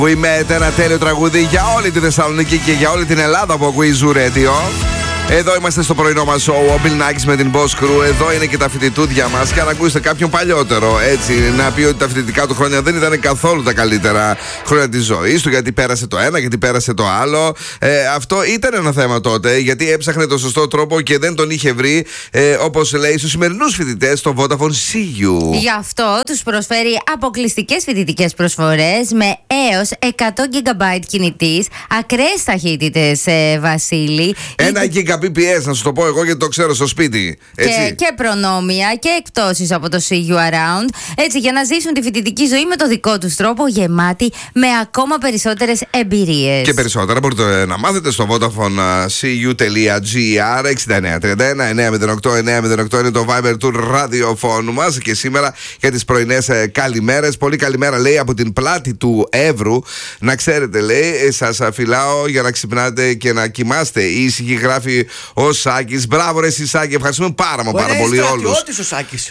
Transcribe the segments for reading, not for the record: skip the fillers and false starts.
We Met, ένα τέλειο τραγούδι για όλη τη Θεσσαλονίκη και για όλη την Ελλάδα που ακούει Zoo Radio. Εδώ είμαστε στο πρωινό μας show, ο Bill Nackis με την Boss Crew. Εδώ είναι και τα φοιτητούδια μας. Και αν ακούσετε κάποιον παλιότερο, έτσι, να πει ότι τα φοιτητικά του χρόνια δεν ήταν καθόλου τα καλύτερα χρόνια της ζωής του, γιατί πέρασε το ένα, γιατί πέρασε το άλλο. Αυτό ήταν ένα θέμα τότε, γιατί έψαχνε το σωστό τρόπο και δεν τον είχε βρει, όπως λέει, στους σημερινούς φοιτητές στο Vodafone See You. Γι' αυτό τους προσφέρει αποκλειστικές φοιτητικές προσφορές με έως 100 GB κινητής, ακραίες ταχύτητες, Βασίλη. 1 Gbps, να σου το πω εγώ γιατί το ξέρω στο σπίτι. Και προνόμια και εκπτώσεις από το See You Around. Έτσι, για να ζήσουν τη φοιτητική ζωή με το δικό τους τρόπο, γεμάτη με ακόμα περισσότερες εμπειρίες. Και περισσότερα μπορείτε να μάθετε στο Vodafone CU.gr. 6931-908-908 είναι το Viber του ραδιοφώνου μας. Και σήμερα για τις πρωινές καλημέρες. Πολύ καλημέρα, λέει, από την πλάτη του Εύρου. Να ξέρετε, λέει, σας φυλάω για να ξυπνάτε και να κοιμάστε ήσυχοι, γράφει ο Σάκης. Μπράβο, ρε Σάκη, ευχαριστούμε πάρα πολύ όλους. Ο Σάκης.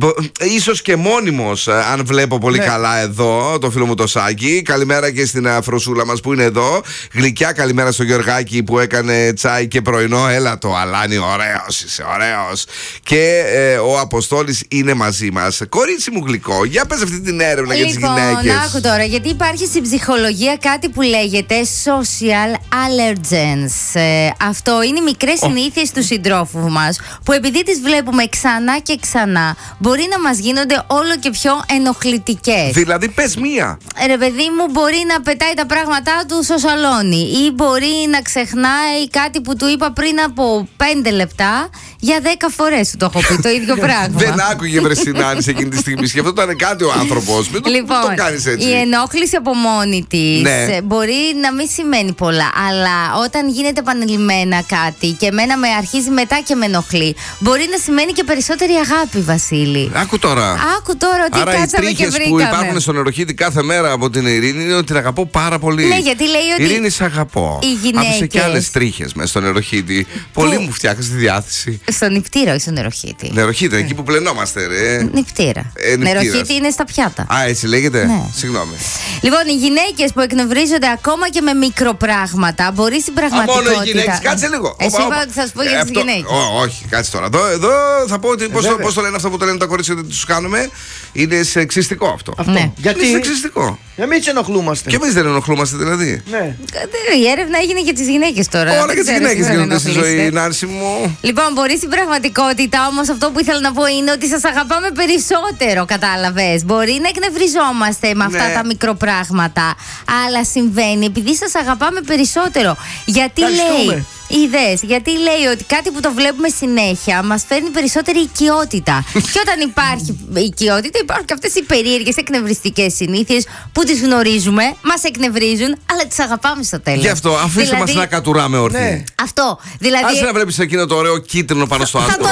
Ίσως και μόνιμος, αν βλέπω πολύ καλά εδώ, το φίλο μου το Σάκη. Καλημέρα και στην Φροσούλα μας που είναι εδώ. Γλυκιά καλημέρα στο Γιωργάκη που έκανε τσάι και πρωινό. Έλα το Αλάνι, ωραίος είσαι, ωραίος. Και ο Αποστόλης είναι μαζί μας. Κορίτσι μου γλυκό, για πες αυτή την έρευνα για τις γυναίκες. Λοιπόν, άκου τώρα, γιατί υπάρχει στην ψυχολογία κάτι που λέγεται social allergens. Αυτό είναι οι μικρές συνήθειες του συντρόφου μας, που επειδή τις βλέπουμε ξανά και ξανά, μπορεί να μας γίνονται όλο και πιο ενοχλητικές. Δηλαδή, πες μία. Ρε παιδί μου, μπορεί να πετάει τα πράγματά του στο σαλόνι, ή μπορεί να ξεχνάει κάτι που του είπα πριν από 5 λεπτά για 10 φορές του το έχω πει το ίδιο πράγμα. Δεν άκουγε βρε συνάντηση εκείνη τη στιγμή. Σκεφτόταν κάτι ο άνθρωπος. Μην το κάνεις έτσι. Η ενόχληση από μόνη της μπορεί να μην σημαίνει πολλά, αλλά όταν γίνεται επανειλημμένα κάτι και εμένα με αρχίζει μετά και με ενοχλεί, μπορεί να σημαίνει και περισσότερη αγάπη, Βασίλη. Άκου τώρα ότι άρα κάτσαμε οι και βρήκαμε. που υπάρχουν στον νεροχύτη κάθε μέρα από την Ειρήνη είναι ότι την αγαπώ πάρα πολύ. Ναι, γιατί λέει ότι Ειρήνη, σ' αγαπώ. οι γυναίκες. Άφησε και άλλες τρίχες μέσα στον νεροχύτη. Πολύ μου φτιάχνεις τη διάθεση. Στον νηπτήρα, όχι στον νεροχύτη. Νεροχύτη, εκεί που πλενόμαστε, ρε. Νηπτήρα. Νεροχύτη είναι στα πιάτα. Α, έτσι λέγεται. Ναι. Συγγνώμη. Λοιπόν, οι γυναίκες που εκνευρίζονται ακόμα και με μικροπράγματα, μπορεί στην πραγματικότητα. Μόνο οι γυναίκες, κάτσε λίγο. Εσύ είπα ότι θα σου πω για τις γυναίκες. Όχι, κάτσε τώρα. Εδώ θα πω ότι. Πώς το λένε αυτό που το λένε τα κορίτσια ότι τους κάνουμε. Είναι σεξιστικό αυτό. Ναι. Γιατί είναι σεξιστικό. Εμείς ενοχλούμαστε. Και εμείς δεν ενοχλούμαστε, δηλαδή. Ναι. Η έρευνα έγινε για τις γυναίκες τώρα. Όλα και τις γυναίκες γίνονται στη ζωή, Νάνση μου. Λοιπόν, μπορεί στην πραγματικότητα όμως αυτό που ήθελα να πω είναι ότι σας αγαπάμε περισσότερο, κατάλαβες. Μπορεί να εκνευριζόμαστε με αυτά τα μικροπράγματα, αλλά συμβαίνει επειδή σας αγαπάμε περισσότερο. Γιατί λέει. Γιατί λέει ότι κάτι που το βλέπουμε συνέχεια μας φέρνει περισσότερη οικειότητα. Και όταν υπάρχει οικειότητα, υπάρχουν και αυτές οι περίεργες εκνευριστικές συνήθειες που τις γνωρίζουμε, μας εκνευρίζουν, αλλά τις αγαπάμε στο τέλος. Γι' αυτό αφήστε μας να κατουράμε όρθιοι. Ναι. Αυτό. Δηλαδή. Άσε να βλέπεις εκείνο το ωραίο κίτρινο πάνω στο άσπρο.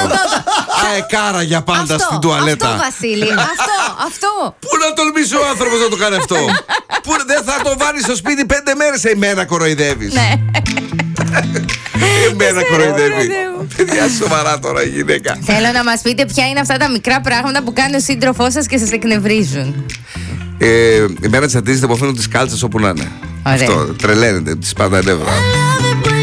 Αεκάρα για πάντα στην τουαλέτα. Αυτό, Βασίλη. Αυτό. Πού να τολμήσει ο άνθρωπος να το κάνει αυτό. Πού δεν θα το βάλει στο σπίτι 5 μέρες. Εμένα κοροϊδεύεις. Ναι. Εμένα κοροϊδεύει. Παιδιά, σοβαρά τώρα η γυναίκα. Θέλω να μας πείτε ποια είναι αυτά τα μικρά πράγματα που κάνει ο σύντροφός σας και σας εκνευρίζουν. Εμένα τσατίζεται που αφήνουν τις κάλτσες όπου να είναι. Ωραία. Αυτό τρελαίνεται, τις πάντα νεύρα.